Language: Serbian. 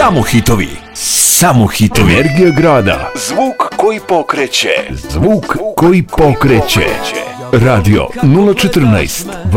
Samo hitovi. Samo hitovi. Energija grada. Zvuk koji pokreće. Zvuk koji pokreće. Radio 014